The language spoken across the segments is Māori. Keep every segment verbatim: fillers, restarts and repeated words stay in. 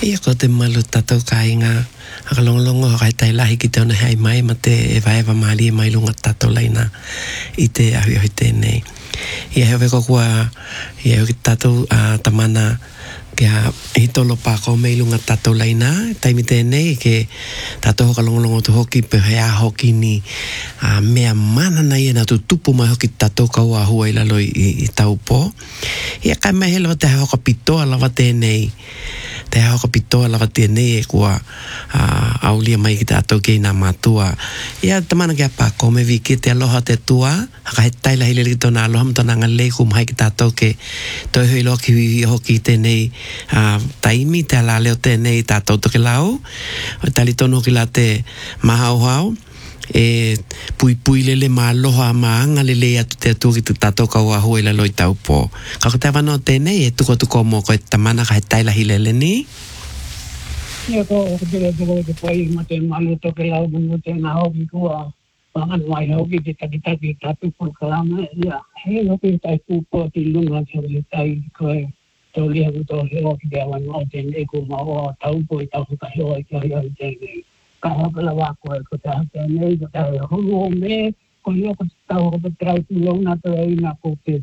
Ia ko te malu tatou kainga. Aka longolongo kai tai lahi ki te ona hei mai ma te e vai eva mali mai lunga tatou laina i te ahi ahi tēnei. Ia hewe ko kua, ia hewe ki tatou uh, tamana kia hitolo pāko mei lunga tatou laina, taimi tēnei ke tatou hoka longolongo tu hoki pe hea hoki ni uh, mea mana na ia na tu tupu mai hoki tatou kaua hua i lalo i, i tau po. Ia kai mai he lawa te hoka pitoa lawa tēnei, te hoka pitoa lawa tēnei e kua uh, aulia mai ki tatou kei nā mātua. Ia tamana kia pāko me viki te aloha te tua, haka he taila hile li tona aloha mtona ngalei kumai ki tatou ke toi hui loa ki hoki tēnei uh, taimi te ala leo tēnei tātou toke lau. O tali tono ki la te mahau hau. E pui pui lele ma aloha ma anga lele atu te atu ki tu tātou kaua hua ila loi tau po. Kako te wano tēnei e tuko tuko mo koe tamana ka he taila hilele ni? Ia ko o te reo te pai ma te malu toke lau mungu te nga hoki kua pangan mai hoki te takitaki tatu por kalama. Ia he hoki tai pupo ti lunga te hoki tai koe tau liha ku tau heo ki te awan o tēnei ku ma o tau po i tau ka heo i kia heo i tēnei. Ka hoka la wako e ko te hake nei, ko te hulu o me, ko heo ko te tau ko te trai tu lona te rei na ko te.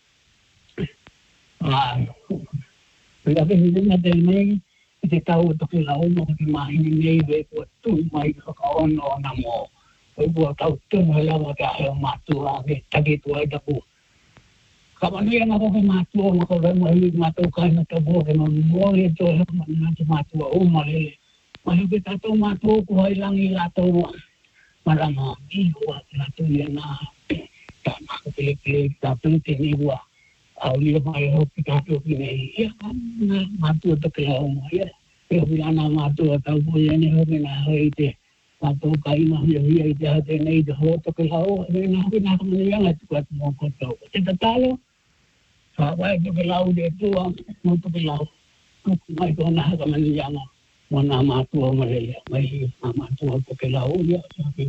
Pia ke hili na te nei, i te tau o toke la oma ko te mahini nei we ko tu mai ka ono o na mo. Ko i kua tau tunu he lawa te aheo mātua, ke taki tua i taku. Ka manuia nga ko ke mātua, nga ko remo hili mātua kai na tabo, ke ma mōre to heo manina te mātua o malele. Mai ke tatou mātou ko hai langi latou marama i hua latou ia nā tā mako pele pele tatou te ni hua au lia mai hoki tatou ki nei ia nā mātou toke lau mo ia e hoki ana mātou tau po ia ne hoki nā hoi te mātou ka ina hia hia i te hate nei te ho toke lau e nā hoki nā kamani anga tuku atu mō kotou te tatalo whawai toke lau te tua mō toke lau mai kona hakamani anga Wana mātua malele, mai a mātua toke lau ia,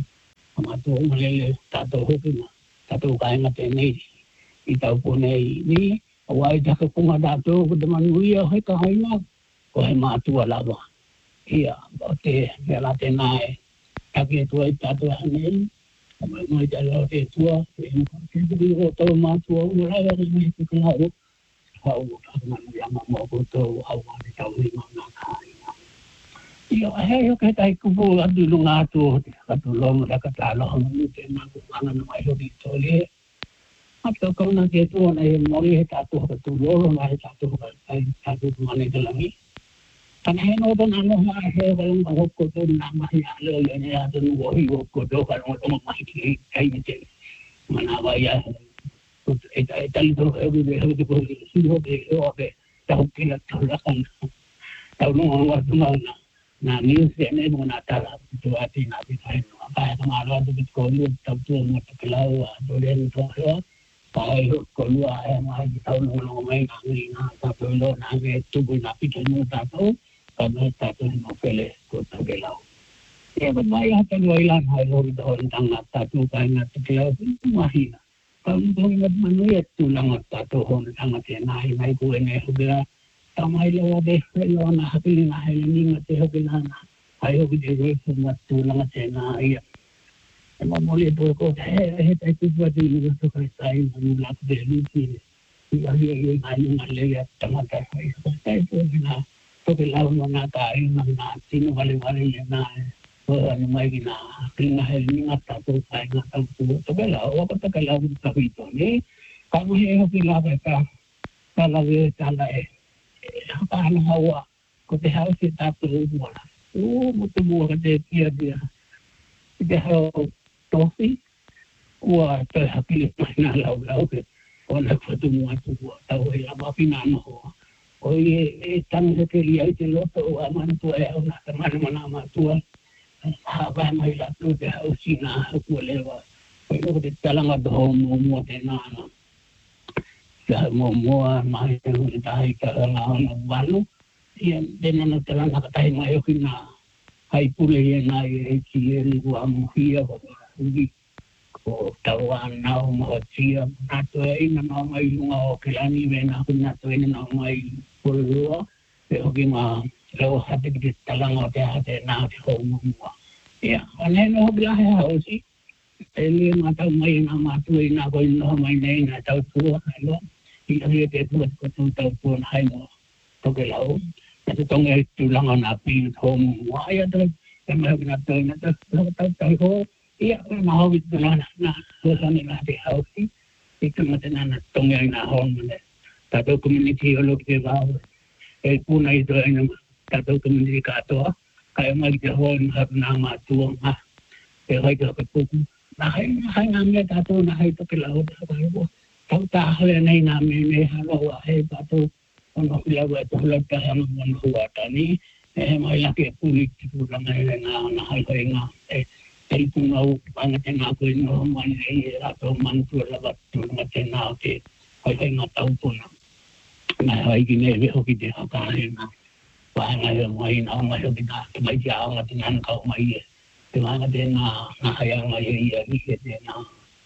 a mātua malele tātou hoki ma, tātou kainga tēnei, i tau ponei ni, a wai taka kunga tātou ko te manuia hoi ka haina, ko he mātua lawa. Ia, o te mela tēnai, taki e tua i tātou hanei, a mai mai te lau te tua, e nuka te tui o tau mātua, o rai ari mai toke lau, hau taka manuia ma mō kotou, hau wani tau ni ma nā kāinga. Ia hei o kai tai kupu atu lunga atu atu longa raka tālo hangu te māku mana na mai hori tole. Ato kauna ke tuona e mori he tātu haka tu loro mai he tātu haka tai tātu mane te langi. Tana he no tona no maa he walunga hoko tō nā mahi a leo i ane atu nuo hi hoko tō ka rongo tōma mahi ki kai ni te mana wai a e tali tō he uri he uri ko hi hoke he hoke tau kila tau lakana tau nunga watu mauna. Na music ne mo na tala tu ati na bi sai no pa ta ma ro tu ko lu ta tu mo ta klau a do le to ho pa ho ko lu a e ma ji ta no no mai na ni na ta to lo na ge tu bu na pi ke no ta to pa no ta to no pele ko ta klau e ba mai ha ta lo ila na lo do ta na ta tu ka na ta klau ma hi na pa mo ngat manu e tu na ta to ho na ta te na hi mai ko ne ho da tamai lo de lo na hapili na hele ni ngate hoki na na ai hoki de re na tu na te na ia e ma mole po ko he he tai tu pa de ni to kai sai na la de ni ti ia ia ia ai na le ya tamata kai tai po na to ke la no na ta ai na na ti no vale vale na o ni mai na klina hele ni ngata to kai na ta tu to ke la o pa ta ke la ta hi to ni ka mo he hoki la ka ka la ve ta la e Hapana hawa, ko te hau se tāpuru uara. O, mo te mua ka te pia pia. I te hau tofi, ua te hapili mai nā lau lau ke. O na kwatu mua tu ua, tau e la wapi nā noho. O i e tangi se te lia i te loto o a mantua e au nā te mana mana matua. Hawai mai la tu te hau si nā hau lewa. O i loko te talanga toho mua mua te nāna. Ka mo mo mai te tai ka na na wanu ia de na te langa ka tai mai o kina hai pule ia na e ki e ni wa mo hia ko ugi ko tawa na o mo tia na to e na mai lunga o kilani ve na ku na to e na mai pulua e o ki ma Lo hati ki talanga te hate na te ho mua. Ia, ane no bila he hausi. Ele ma tau mai na ma tu ina ko no mai nei na tau tu lo. Ia he te tu ko tu tau tu hai mo. To ke lau. Te tong e tu langa na pi ho mua ia te te ma na te na te lo tau tau ho. Ia ma ho wit na na ho sa ni na te hausi. Ika ma te na tong e na ho mo. Tato community o lo ke va. E puna i to ina tato community ka to. Kaya mai te ho na na ma tu ma. Te hai ka ko na hai hai ngamle tato na hai to ke lau ta ba. Tau ta hale nei na me me ha lo hai tato ono la wa to la ta ha mo no wa ta ni e mai la ke puli tu la mai na na hai hai nga e e tu no pa na te na ko no man nei la to man tu la ba tu ma te na ke hai hai nga tau pu na na hai ki ne ve ho ki te ha ka he na wa na yo mai na ma yo ki na ki mai ja nga te nan ka mai e te ma te na na hai nga ye ye ni ke te na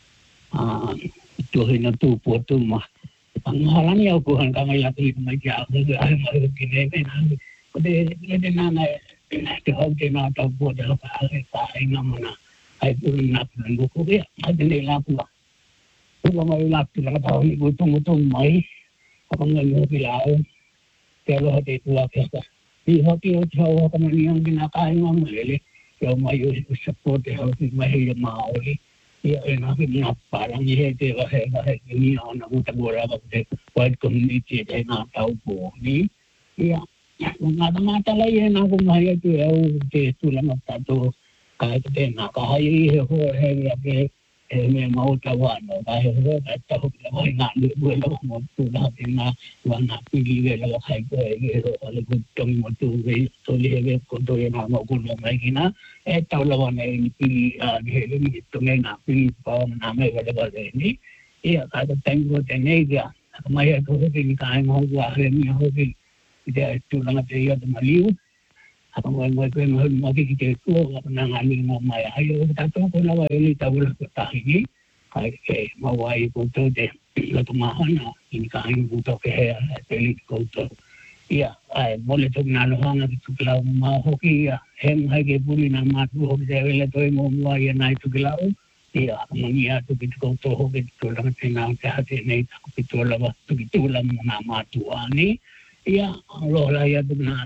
a tu he na tu po tu ma Panghalan niya ko han kamay lati may kaya ako ay magkine na ko de de na na te hog de na ta po de ka ay pa ay na muna ay puro na ko ko ya ay de la po ko may la po na ta ni ko tung tung mai ako ngayon bilao pero de tu ka di ho ki o thaw ko man yung kinakain mo mali yo mayo ko support de ho may maoli ia ena ki na parang i he te wa he wa he ni ona ko ta bora ba te white community te na tau po ni ia nga ta mata la ia na ko mai tu e te tu la ma ta to ka te na ka hai he ho he ya ke e me mau ta wa no ka he ho ta ta ho la na ni bu lo mo tu la te na wa na pi li le la hai ko e ho le ko tong mo tu ve to le ve ko to na mo ko no mai kina e tau la wa nei pi a he le ni to nei na pi pa na me ga le ba le ni ia ka ta tengo te nei ga mai ko ho ki ka mo wa he ni ho ki ide tu la te ia de maliu apa mo mo ko mo mo ki te ko na nga ni mo mai ai o ta to ko la wa ni ta wa ko ta hi ai ke mo wa i ko to de la to ma hana in ka ai ko to ke he te li ko to ia ai mo le to na lo hanga tu la ma ho ki ia hem hai ke puri na ma tu ho de le to mo mo ia nai tu la ia mo ni a tu ki ko to ho ke to la te na te ha te nei ta ki to la wa tu ki to la mo na ma tu ani ia lo la ia tu na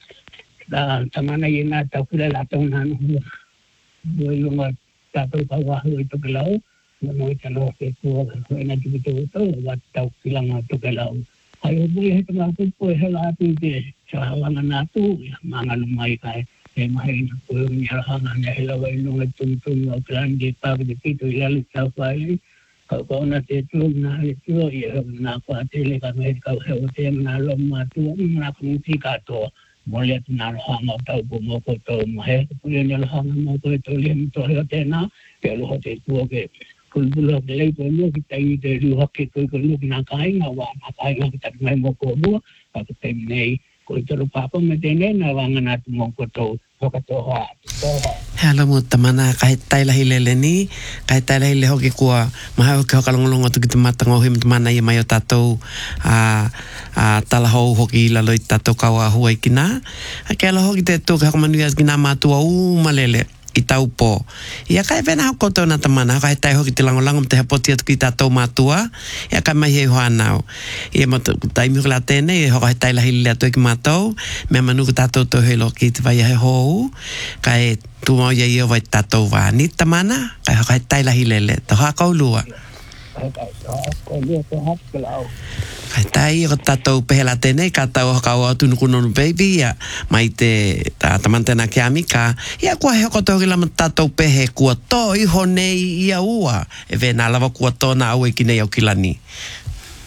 da tamana ina ta kula la ta na no yo yo ma ta to pa wa ho to ke lao no ta no ke ko na ti to to wa ta kila ma to ke lao ai bu he ta ko ko he la ti de cha la na tu ma nga lu mai kai e mai na ko ni ha na ne he la wa no tu tu no gran de pa de ti to ya li ta pa ai ko ko na te tu na le tu ye na pa te le ka me ka he o te na lo ma tu na ko ti ka to Molia na hanga tau po mo ko to mo he ko ni la hanga mo ko to le to he te na ke lo te tu ke kul bulu ke le ko mo ki tai de ru ha ke ko ko lu na kai na wa na kai na ta mai mo ko bu ka te nei ko to pa pa me te ne na wa na tu mo ko to ko ka to ha to Hala mo tamana kai tai la hilele ni kai tai la hile hoki kua maha hoki hoka longolongo tu ki te matanga ohi mtamana i mai o tatou a a tala hou hoki la loi tatou kaua huai kina a ke ala hoki te tu ka hakamanui as kina matua u malele i tau po. Ia kai vena hoko tau na tamana, kai tai hoki te langolango te hapoti atu ki tātou mātua, ia kai mai hei hoa nao. Ia mo tai miho la tēne, ia hoko hei tai la hili atu ki mātou, mea manu ku tātou tau hei lo ki te vai hei hou, kai tu mau ia ia vai tātou wā. Ni tamana, kai hoko hei tai la hilele, tau hako lua. Kai tai o tātou pehela tēne, ka tau hokau atu nukunonu baby, ia mai te tamantena ki amika, ia kua he hoko tau ki lama tātou pehe kua tō iho nei ia ua, e vena lawa kua tōna au e ki nei au ki lani.